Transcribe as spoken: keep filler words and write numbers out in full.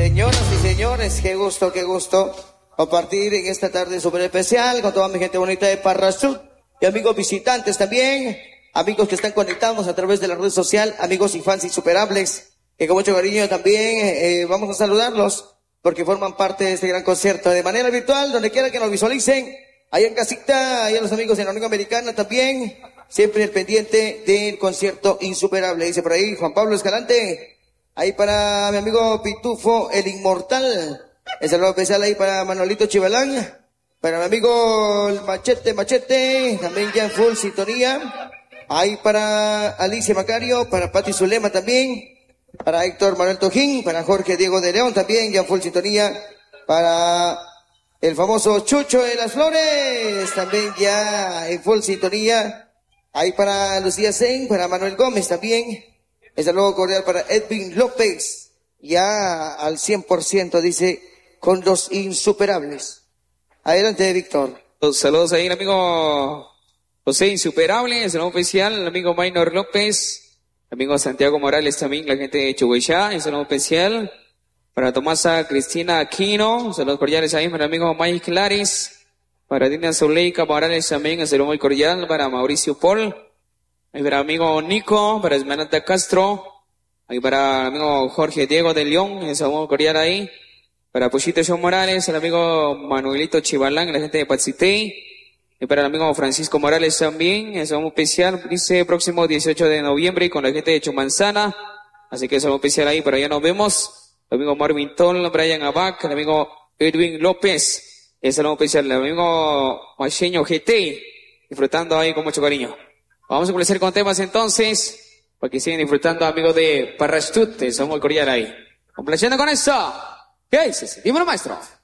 Señoras y señores, qué gusto, qué gusto compartir en esta tarde súper especial con toda mi gente bonita de Parrasut y amigos visitantes también, amigos que están conectados a través de la red social, amigos y fans insuperables, que con mucho cariño también eh, vamos a saludarlos porque forman parte de este gran concierto de manera virtual, donde quiera que nos visualicen, ahí en casita, ahí a los amigos en la Unión Americana también, siempre el pendiente del concierto insuperable, dice por ahí Juan Pablo Escalante. Ahí para mi amigo Pitufo, el inmortal. El saludo especial ahí para Manolito Chivalán. Para mi amigo el Machete Machete. También ya en full sintonía. Ahí para Alicia Macario. Para Pati Zulema también. Para Héctor Manuel Tojín. Para Jorge Diego de León también ya en full sintonía. Para el famoso Chucho de las Flores. También ya en full sintonía. Ahí para Lucía Sen. Para Manuel Gómez también. El saludo cordial para Edwin López, ya al cien por ciento, dice, con los insuperables. Adelante, Víctor. Los saludos ahí, el amigo José Insuperable, el saludo especial, el amigo Maynor López, el amigo Santiago Morales también, la gente de Chuguayá, el saludo especial. Para Tomasa Cristina Aquino, saludos cordiales ahí para el amigo Mike Claris, para Dina Zuleika Morales también, el saludo muy cordial, para Mauricio Paul. Ahí para el amigo Nico, para Esmeralda Castro, ahí para el amigo Jorge Diego de León, el saludo cordial ahí, para Puchito John Morales, el amigo Manuelito Chivalán, la gente de Patsitei, y para el amigo Francisco Morales también, el saludo especial, dice próximo dieciocho de noviembre con la gente de Chumanzana, así que el saludo especial ahí, para allá nos vemos, el amigo Marvin Toll, Brian Abac, el amigo Edwin López, el saludo especial, el amigo Macheño G T, disfrutando ahí con mucho cariño. Vamos a comenzar con temas entonces, para que sigan disfrutando, amigos de Parrasut, somos muy cordial ahí. Complaciendo con esto. ¿Qué dices? Dímelo, maestro.